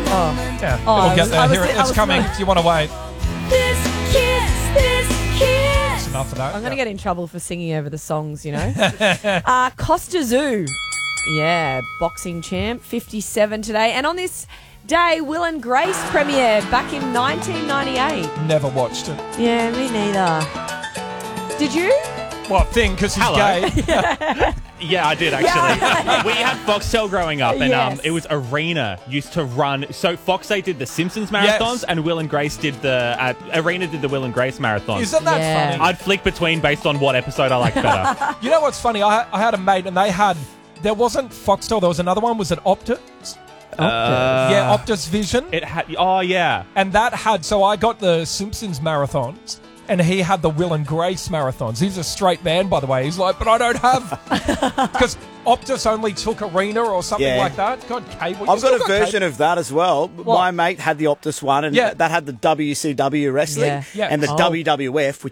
Oh. Yeah, Oh, we'll I get was- there. I was- Here, I it's was coming. like- If you want to wait, This kiss. it's enough of that. I'm going to get in trouble for singing over the songs, you know. Costa Zoo. Yeah, boxing champ, 57 today. And on this day, Will and Grace premiered back in 1998. Never watched it. Yeah, me neither. Did you? What thing? Because he's Hello. gay. Yeah, I did actually. We had Foxtel growing up, and Yes. it was Arena used to run. So Foxtel did the Simpsons marathons, Yes. and Will and Grace did the Arena did the Will and Grace marathons. Isn't that Yeah. funny? I'd flick between based on what episode I liked better. You know what's funny? I had a mate, and there wasn't Foxtel. There was another one. Was it Optus? Yeah, Optus Vision. It had. Oh yeah. And that had, so I got the Simpsons marathons, and he had the Will and Grace marathons. He's a straight man, by the way. He's like, but I don't have, because Optus only took Arena or something Yeah. like that. God, cable. I've got a version of that as well. My mate had the Optus one, and Yeah. that had the WCW wrestling Yeah. Yeah. and the Oh. WWF,